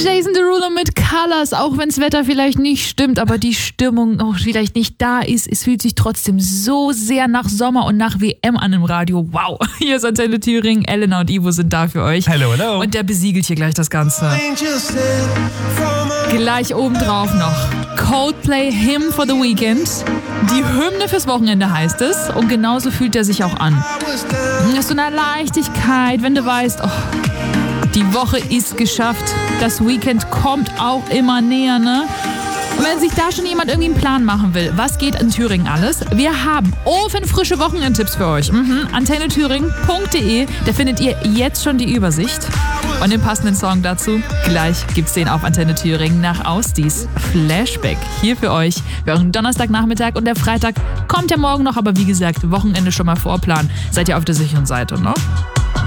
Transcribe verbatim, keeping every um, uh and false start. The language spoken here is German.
Jason Derulo mit Colors, auch wenn das Wetter vielleicht nicht stimmt, aber die Stimmung auch vielleicht nicht da ist. Es fühlt sich trotzdem so sehr nach Sommer und nach W M an im Radio. Wow, hier ist Antenne Thüringen, Elena und Ivo sind da für euch. Hallo, hallo. Und der besiegelt hier gleich das Ganze. Gleich obendrauf noch Coldplay Hymn for the Weekend. Die Hymne fürs Wochenende heißt es. Und genauso fühlt er sich auch an. Ist so eine Leichtigkeit, wenn du weißt, oh, die Woche ist geschafft. Das Weekend kommt auch immer näher, ne? Und wenn sich da schon jemand irgendwie einen Plan machen will, was geht in Thüringen alles? Wir haben ofenfrische Wochenendtipps für euch. Mhm. antenne thüringen punkt de, da findet ihr jetzt schon die Übersicht. Und den passenden Song dazu, gleich gibt's den auf Antenne Thüringen nach Ausdies. Flashback hier für euch für euren Donnerstagnachmittag, und der Freitag kommt ja morgen noch, aber wie gesagt, Wochenende schon mal vorplanen. Seid ihr auf der sicheren Seite, ne?